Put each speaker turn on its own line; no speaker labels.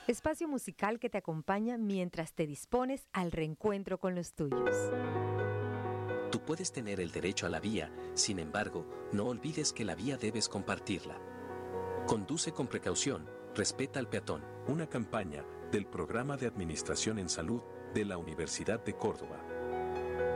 Espacio musical que te acompaña mientras te dispones al reencuentro con los tuyos.
Tú puedes tener el derecho a la vía, sin embargo, no olvides que la vía debes compartirla. Conduce con precaución, respeta al peatón.
Una campaña del Programa de Administración en Salud de la Universidad de Córdoba.